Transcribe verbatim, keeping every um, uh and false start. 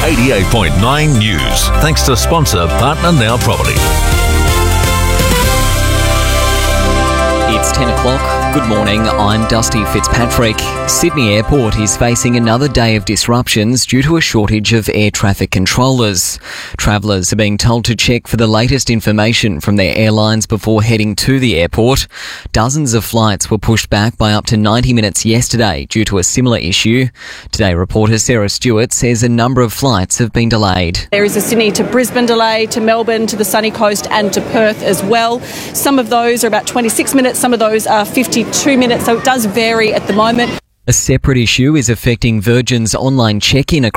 eighty-eight point nine News. Thanks to sponsor Partner Now Property. It's ten o'clock. Good morning, I'm Dusty Fitzpatrick. Sydney Airport is facing another day of disruptions due to a shortage of air traffic controllers. Travellers are being told to check for the latest information from their airlines before heading to the airport. Dozens of flights were pushed back by up to ninety minutes yesterday due to a similar issue. Today, reporter Sarah Stewart says a number of flights have been delayed. There is a Sydney to Brisbane delay, to Melbourne, to the sunny coast and to Perth as well. Some of those are about twenty-six minutes, some of those are fifty-two minutes, so it does vary at the moment. A separate issue is affecting Virgin's online check-in